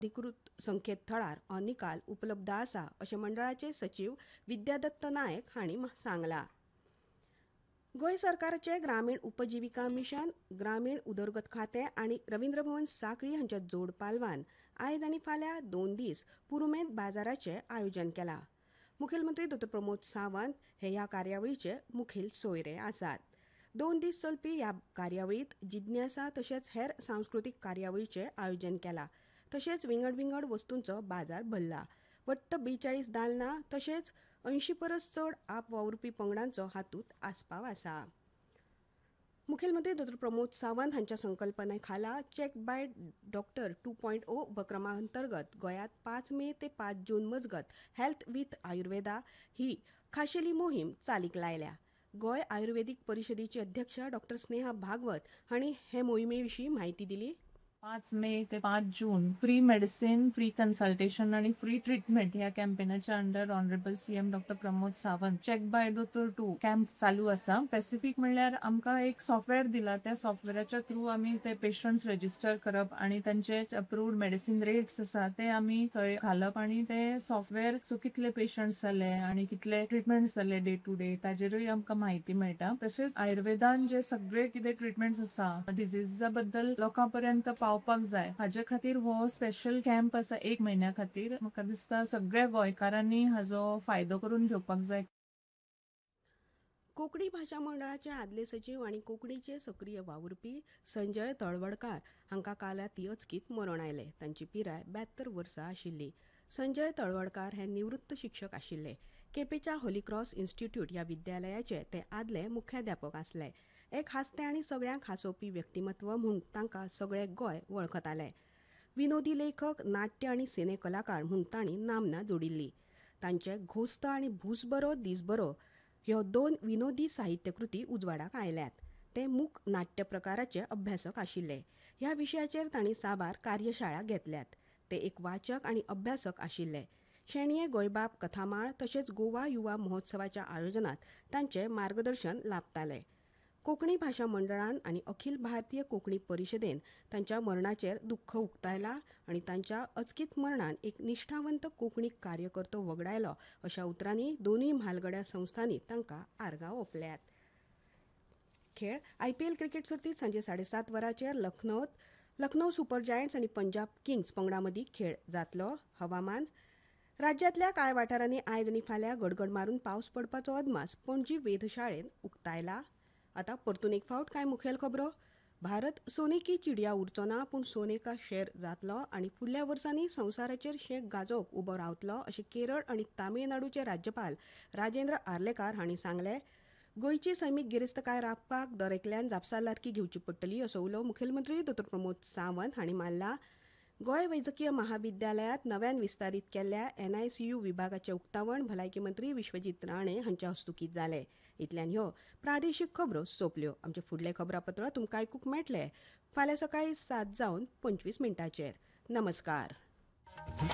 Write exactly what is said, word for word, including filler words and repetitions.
अधिकृत संकेतथळार हो निकाल उपलब्ध आसा अशें मंडळाचे सचिव विद्यादत्त नायक हांणी सांगलां. गोंय सरकाराचे ग्रामीण उपजिविका मिशन, ग्रामीण उदरगत खातें आनी रवींद्र भवन सांखळी हांच्या जोड पालवान आयज आनी फाल्यां दोन दीस पुरुमेंत बाजाराचें आयोजन केलां. मुखेलमंत्री डॉ प्रमोद सावंत हे ह्या कार्यावळीचे मुखेल सोयरे आसात. दोन दीस चलपी ह्या कार्यावळींत जिज्ञासा तशेंच हेर सांस्कृतीक कार्यावळीचें आयोजन केलां. तशेंच विंगड विंगड वस्तूंचो बाजार भरला. वट्ट बेचाळीस दालनां तशेंच अंयशीं परस चड आप वावुरपी पंगडांचो हातूंत आस्पाव आसा. मुखेलमंत्री डॉ प्रमोद सावंत हांच्या संकल्पने खाला check by doctor to point ओ उपक्रमा अंतर्गत गोंयांत पांच मे ते पांच जून मजगत हेल्थ विथ आयुर्वेदा ही खाशेली मोहीम चालीक लायल्या. गोंय आयुर्वेदीक परिशदेची अध्यक्ष डॉ स्नेहा भागवत हांणी हे मोहिमे विशीं म्हायती दिली. पांच मे ते पांच जून फ्री मेडिसिन, फ्री कन्सल्टेशन आणि फ्री ट्रीटमेंट ह्या कॅम्पेनाच्या अंडर ऑनरेबल सीएम डॉ प्रमोद सावंत चेक बाय दोतोर टू कॅम्प चालू आसा. स्पेसिफीक म्हणल्यार आमकां एक सॉफ्टवेअर दिला. त्या सॉफ्टवेअराच्या थ्रू आमी ते पेशंट्स रजिस्टर करप आणि तांचे अप्रूव्ड मेडिसिन रेट्स आसा ते आमी थंय घालप आणि ते सॉफ्टवेअर सो कितले पेशंट्स जाले आणि कितले ट्रीटमेंट्स जाले डे टू डे ताजेरूय आमकां म्हायती मेळटा. तशेंच आयुर्वेदान जे सगळे कितें ट्रीटमेंट्स आसा डिजीजा बद्दल लोकां पर्यंत पावपाक जाय हाजे खातीर हो स्पेशल कॅम्प आसा एक म्हयन्या खातीर. म्हाका दिसता सगळ्या गोंयकारांनी हाजो फायदो करून घेवपाक जाय. कोंकणी भाशा मंडळाचे आदले सचिव आनी कोंकणीचे सक्रीय वावुरपी संजय तळवडकार हांकां काल रातीं अचकीत मरण आयलें. तांची पिराय ब्यात्तर वर्सां आशिल्ली. संजय तळवडकार हे निवृत्त शिक्षक आशिल्ले. केपेंच्या होली क्रॉस इन्स्टिट्यूट ह्या विद्यालयाचे ते आदले मुख्याध्यापक आसले. एक हास्ते आनी सगळ्यांक हांसोवपी व्यक्तिमत्व म्हूण तांकां सगळें गोंय वळखतालें. विनोदी लेखक, नाट्य आनी सिने कलाकार म्हूण तांणी नामना जोडिल्ली. तांचे घोस्त आनी भूसबरो दीसबरो ह्यो दोन विनोदी साहित्य कृती उजवाडाक आयल्यात. ते मूक नाट्य प्रकाराचे अभ्यासक आशिल्ले. ह्या विशयाचेर तांणी साबार कार्यशाळा घेतल्यात. ते एक वाचक आनी अभ्यासक आशिल्ले. शेणये गोंयबाब कथामाळ तशेंच गोवा युवा महोत्सवाच्या आयोजनात तांचे मार्गदर्शन लाभतालें. कोंकणी भाशा मंडळान आनी अखिल भारतीय कोंकणी परिशदेन तांच्या मरणाचेर दुख्ख उक्तायलां आनी तांच्या अचकीत मरणान एक निश्ठावंत कोंकणी कार्यकर्तो वगडायलो अशा उतरांनी दोनूय म्हालगड्या संस्थांनी तांकां आर्गां ओंपल्यात. खेळ आयपीएल क्रिकेट सर्तीत सांजे साडेसात वरांचेर लखनौत लखनौ सुपर जायंट्स आनी पंजाब किंग्स पंगडां मदीं खेळ जातलो. हवामान राज्यांतल्या कांय वाठारांनी आयज आनी फाल्यां गडगड मारून पावस पडपाचो अदमास पणजी वेधशाळेन उक्तायला. आतां परतून एक फावट कांय मुखेल खबरो. भारत सोने की चिडिया उरचो ना पूण सोने का शेर जातलो आनी फुडल्या वर्सांनी संवसाराचेर शेक गाजोवंक उबो रावतलो अशें केरळ आनी तामीळनाडूचे राज्यपाल राजेंद्र आर्लेकार हांणी सांगलें. गोंयची सैमीक गिरेस्तकाय राखपाक दर एकल्यान जापसालदारकी घेवची पडटली असो उलो मुखेलमंत्री डॉ प्रमोद सावंत हांणी मारला. गोंय वैजकीय महाविद्यालयांत नव्यान विस्तारीत केल्ल्या एनआयसीयू विभागाचें उक्तावण भलायकी मंत्री विश्वजीत राणे हांच्या हस्तुकीत जालें. इतल्यान ह्यो प्रादेशीक खबरो सोंपल्यो. आमचे फुडले खबरापत्र तुमकां आयकूंक मेळटलें फाल्यां सकाळीं सात जावन पंचवीस मिनटांचेर. नमस्कार.